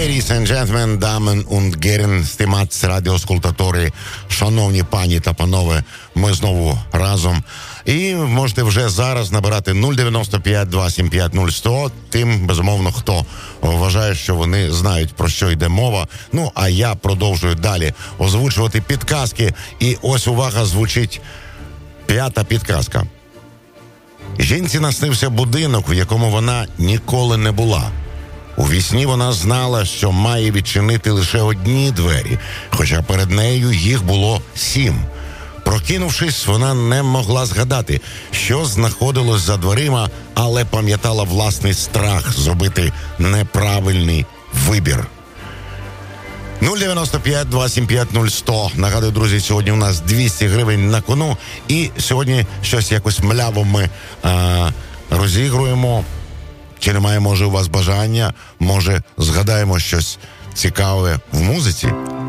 Ladies and gentlemen, damen und Herren, стимац радіоскультатори, шановні пані та панове, ми знову разом. І можете вже зараз набирати 095-275-0100, тим, безумовно, хто вважає, що вони знають, про що йде мова. Ну, а я продовжую далі озвучувати підказки. І ось, увага, звучить 5-та підказка. Жінці наснився будинок, в якому вона ніколи не була. У вісні вона знала, що має відчинити лише одні двері, хоча перед нею їх було 7. Прокинувшись, вона не могла згадати, що знаходилось за дверима, але пам'ятала власний страх зробити неправильний вибір. 095-275-0100. Нагадую, друзі, сьогодні у нас 200 гривень на кону. І сьогодні щось якось мляво ми розігруємо. Чи немає, може, у вас бажання? Може, згадаємо щось цікаве в музиці?